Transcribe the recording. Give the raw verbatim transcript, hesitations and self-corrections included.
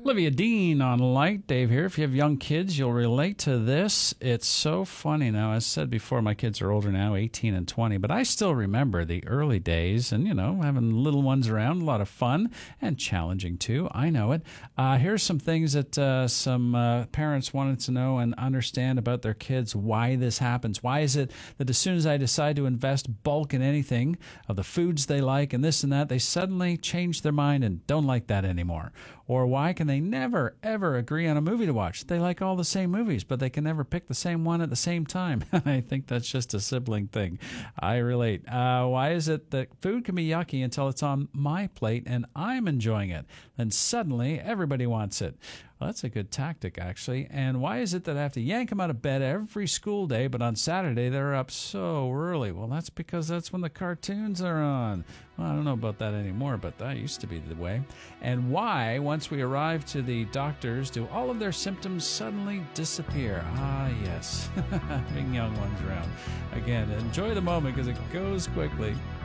Olivia Dean on Light. Dave here. If you have young kids, you'll relate to this. It's so funny now. As I said before, my kids are older now, eighteen and twenty, but I still remember the early days and, you know, having little ones around. A lot of fun and challenging, too. I know it. Uh, here's some things that uh, some uh, parents wanted to know and understand about their kids, why this happens. Why is it that as soon as I decide to invest bulk in anything of the foods they like and this and that, they suddenly change their mind and don't like that anymore? Or why can they never, ever agree on a movie to watch? They like all the same movies, but they can never pick the same one at the same time. I think that's just a sibling thing. I relate. Uh, why is it that food can be yucky until it's on my plate and I'm enjoying it? Then suddenly everybody wants it. Well, that's a good tactic, actually. And why is it that I have to yank them out of bed every school day, but on Saturday they're up so early? Well, that's because that's when the cartoons are on. Well, I don't know about that anymore, but that used to be the way. And why, once we arrive to the doctors, do all of their symptoms suddenly disappear? Ah, yes. Having young ones around. Again, enjoy the moment because it goes quickly.